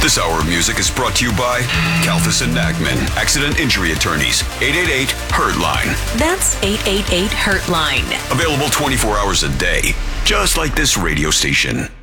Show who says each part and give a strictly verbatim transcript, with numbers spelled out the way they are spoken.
Speaker 1: This hour of music is brought to you by Kalfas and Nagman, Accident Injury Attorneys, eight eight eight, hurt line.
Speaker 2: That's eight eight eight, hurt line.
Speaker 1: Available twenty-four hours a day, just like this radio station.